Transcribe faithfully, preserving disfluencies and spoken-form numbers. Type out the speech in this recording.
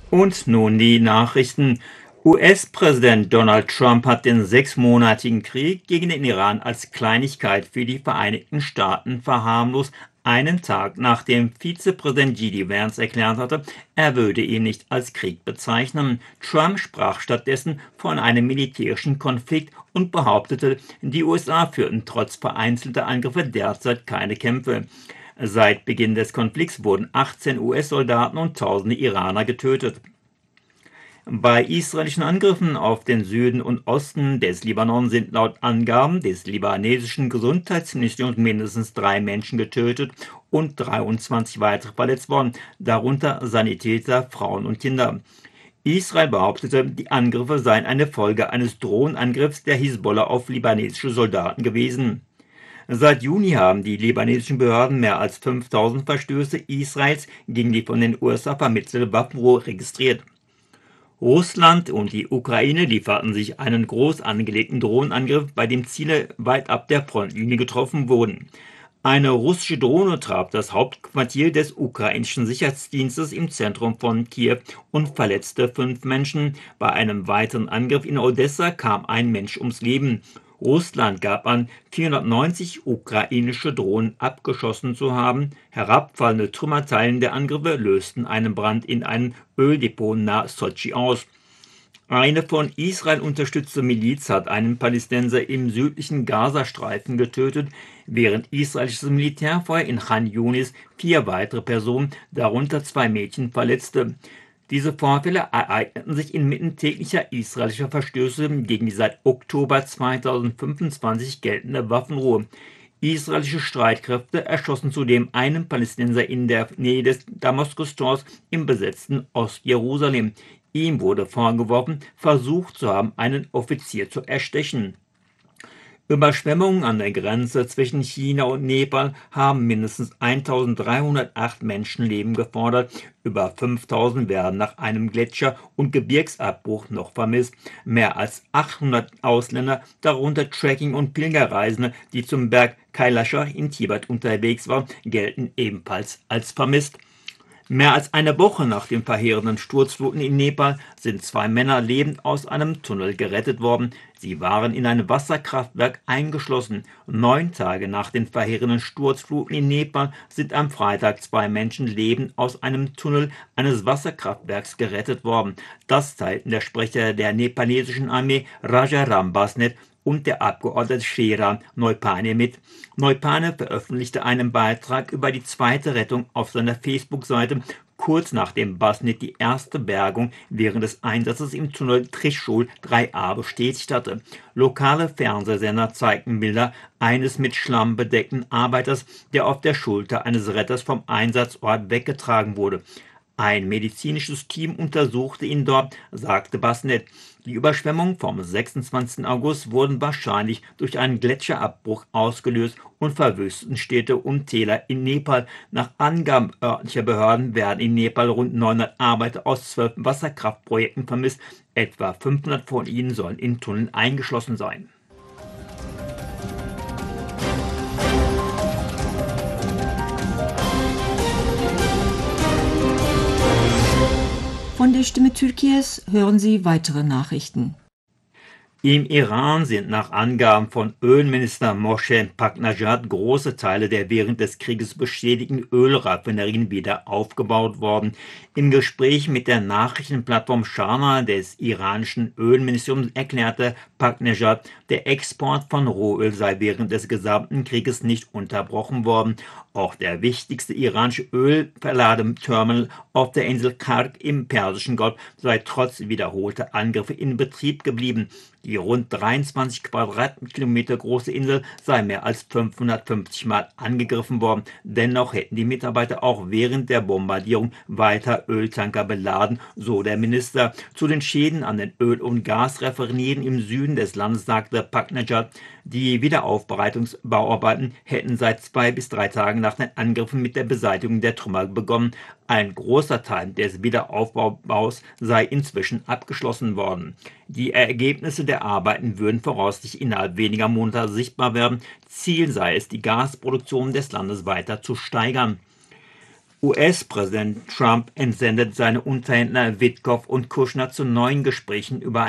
Und nun die Nachrichten. U S-Präsident Donald Trump hat den sechsmonatigen Krieg gegen den Iran als Kleinigkeit für die Vereinigten Staaten verharmlost, einen Tag nachdem Vizepräsident J D Vance erklärt hatte, er würde ihn nicht als Krieg bezeichnen. Trump sprach stattdessen von einem militärischen Konflikt und behauptete, die U S A führten trotz vereinzelter Angriffe derzeit keine Kämpfe. Seit Beginn des Konflikts wurden achtzehn U S-Soldaten und tausende Iraner getötet. Bei israelischen Angriffen auf den Süden und Osten des Libanon sind laut Angaben des libanesischen Gesundheitsministeriums mindestens drei Menschen getötet und dreiundzwanzig weitere verletzt worden, darunter Sanitäter, Frauen und Kinder. Israel behauptete, die Angriffe seien eine Folge eines Drohnenangriffs der Hisbollah auf libanesische Soldaten gewesen. Seit Juni haben die libanesischen Behörden mehr als fünftausend Verstöße Israels gegen die von den U S A vermittelte Waffenruhe registriert. Russland und die Ukraine lieferten sich einen groß angelegten Drohnenangriff, bei dem Ziele weit ab der Frontlinie getroffen wurden. Eine russische Drohne traf das Hauptquartier des ukrainischen Sicherheitsdienstes im Zentrum von Kiew und verletzte fünf Menschen. Bei einem weiteren Angriff in Odessa kam ein Mensch ums Leben. Russland gab an, vierhundertneunzig ukrainische Drohnen abgeschossen zu haben. Herabfallende Trümmerteilen der Angriffe lösten einen Brand in einem Öldepot nahe Sotschi aus. Eine von Israel unterstützte Miliz hat einen Palästinenser im südlichen Gazastreifen getötet, während israelisches Militärfeuer in Khan Yunis vier weitere Personen, darunter zwei Mädchen, verletzte. Diese Vorfälle ereigneten sich inmitten täglicher israelischer Verstöße gegen die seit Oktober zweitausendfünfundzwanzig geltende Waffenruhe. Israelische Streitkräfte erschossen zudem einen Palästinenser in der Nähe des Damaskus-Tors im besetzten Ostjerusalem. Ihm wurde vorgeworfen, versucht zu haben, einen Offizier zu erstechen. Überschwemmungen an der Grenze zwischen China und Nepal haben mindestens eintausenddreihundertacht Menschenleben gefordert. Über fünftausend werden nach einem Gletscher- und Gebirgsabbruch noch vermisst. Mehr als achthundert Ausländer, darunter Trekking- und Pilgerreisende, die zum Berg Kailasha in Tibet unterwegs waren, gelten ebenfalls als vermisst. Mehr als eine Woche nach den verheerenden Sturzfluten in Nepal sind zwei Männer lebend aus einem Tunnel gerettet worden. Sie waren in ein Wasserkraftwerk eingeschlossen. Neun Tage nach den verheerenden Sturzfluten in Nepal sind am Freitag zwei Menschen lebend aus einem Tunnel eines Wasserkraftwerks gerettet worden. Das teilten der Sprecher der nepalesischen Armee Raja Rambasnet und der Abgeordnete Sheran Neupane mit. Neupane veröffentlichte einen Beitrag über die zweite Rettung auf seiner Facebook-Seite, kurz nachdem Basnet die erste Bergung während des Einsatzes im Tunnel Trishul drei a bestätigt hatte. Lokale Fernsehsender zeigten Bilder eines mit Schlamm bedeckten Arbeiters, der auf der Schulter eines Retters vom Einsatzort weggetragen wurde. Ein medizinisches Team untersuchte ihn dort, sagte Basnet. Die Überschwemmungen vom sechsundzwanzigsten August wurden wahrscheinlich durch einen Gletscherabbruch ausgelöst und verwüsteten Städte und Täler in Nepal. Nach Angaben örtlicher Behörden werden in Nepal rund neunhundert Arbeiter aus zwölf Wasserkraftprojekten vermisst. Etwa fünfhundert von ihnen sollen in Tunneln eingeschlossen sein. Von der Stimme Türkies hören Sie weitere Nachrichten. Im Iran sind nach Angaben von Ölminister Mohsen Paknajad große Teile der während des Krieges beschädigten Ölraffinerien wieder aufgebaut worden. Im Gespräch mit der Nachrichtenplattform Sharna des iranischen Ölministeriums erklärte Paknajad, der Export von Rohöl sei während des gesamten Krieges nicht unterbrochen worden. Auch der wichtigste iranische Ölverladeterminal auf der Insel Karg im Persischen Golf sei trotz wiederholter Angriffe in Betrieb geblieben. Die rund dreiundzwanzig Quadratkilometer große Insel sei mehr als fünfhundertfünfzig Mal angegriffen worden. Dennoch hätten die Mitarbeiter auch während der Bombardierung weiter Öltanker beladen, so der Minister. Zu den Schäden an den Öl- und Gasraffinerien im Süden des Landes sagte Paknajad, die Wiederaufbereitungsbauarbeiten hätten seit zwei bis drei Tagen nach den Angriffen mit der Beseitigung der Trümmer begonnen. Ein großer Teil des Wiederaufbaus sei inzwischen abgeschlossen worden. Die Ergebnisse der Arbeiten würden voraussichtlich innerhalb weniger Monate sichtbar werden. Ziel sei es, die Gasproduktion des Landes weiter zu steigern. U S-Präsident Trump entsendet seine Unterhändler Witkoff und Kushner zu neuen Gesprächen über